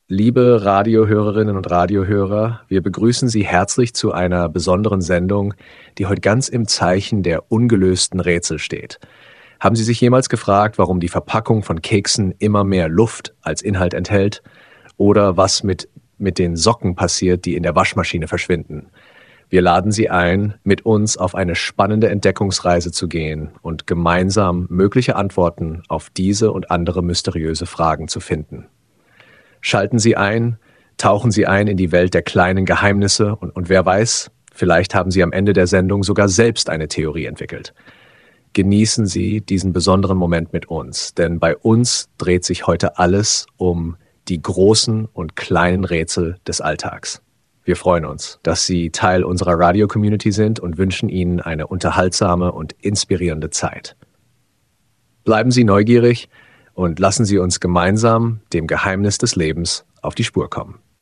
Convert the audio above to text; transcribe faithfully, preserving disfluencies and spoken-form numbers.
Liebe Radiohörerinnen und Radiohörer, wir begrüßen Sie herzlich zu einer besonderen Sendung, die heute ganz im Zeichen der ungelösten Rätsel steht. Haben Sie sich jemals gefragt, warum die Verpackung von Keksen immer mehr Luft als Inhalt enthält? Oder was mit, mit den Socken passiert, die in der Waschmaschine verschwinden? Wir laden Sie ein, mit uns auf eine spannende Entdeckungsreise zu gehen und gemeinsam mögliche Antworten auf diese und andere mysteriöse Fragen zu finden. Schalten Sie ein, tauchen Sie ein in die Welt der kleinen Geheimnisse und, und wer weiß, vielleicht haben Sie am Ende der Sendung sogar selbst eine Theorie entwickelt. Genießen Sie diesen besonderen Moment mit uns, denn bei uns dreht sich heute alles um die großen und kleinen Rätsel des Alltags. Wir freuen uns, dass Sie Teil unserer Radio-Community sind und wünschen Ihnen eine unterhaltsame und inspirierende Zeit. Bleiben Sie neugierig und lassen Sie uns gemeinsam dem Geheimnis des Lebens auf die Spur kommen.